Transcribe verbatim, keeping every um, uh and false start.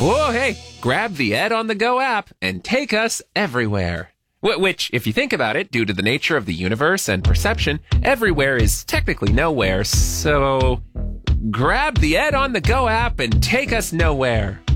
Whoa, hey, grab the Ed on the Go app and take us everywhere. Wh- Which, if you think about it, due to the nature of the universe and perception, everywhere is technically nowhere, so grab the Ed on the Go app and take us nowhere.